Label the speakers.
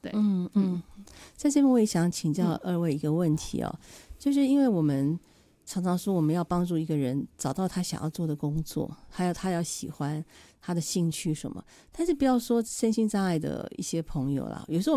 Speaker 1: 对，
Speaker 2: 在这边我也想请教二位一个问题哦，就是因为我们常常说我们要帮助一个人找到他想要做的工作，还有他要喜欢他的兴趣什么，但是不要说身心障碍的一些朋友啦，有时候